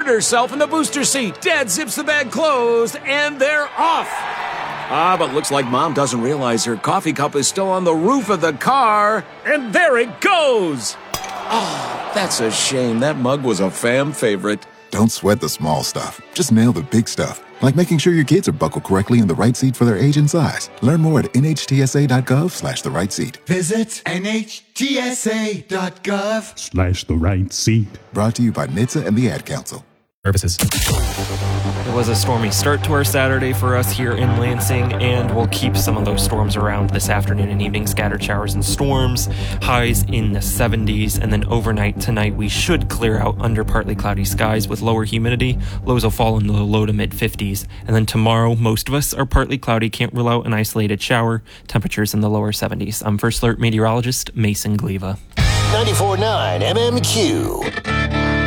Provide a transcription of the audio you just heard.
herself in the booster seat. Dad zips the bag closed, and they're off. But looks like Mom doesn't realize her coffee cup is still on the roof of the car. And there it goes. Oh, that's a shame. That mug was a fam favorite. Don't sweat the small stuff. Just nail the big stuff. Like making sure your kids are buckled correctly in the right seat for their age and size. Learn more at nhtsa.gov/the right seat. Visit nhtsa.gov/the right seat. Brought to you by NHTSA and the Ad Council. Services. It was a stormy start to our Saturday for us here in Lansing, and we'll keep some of those storms around this afternoon and evening. Scattered showers and storms, highs in the 70s, and then overnight tonight we should clear out under partly cloudy skies with lower humidity. Lows will fall in the low to mid 50s, and then tomorrow most of us are partly cloudy, can't rule out an isolated shower, temperatures in the lower 70s. I'm First Alert meteorologist Mason Gleva. 94.9 MMQ.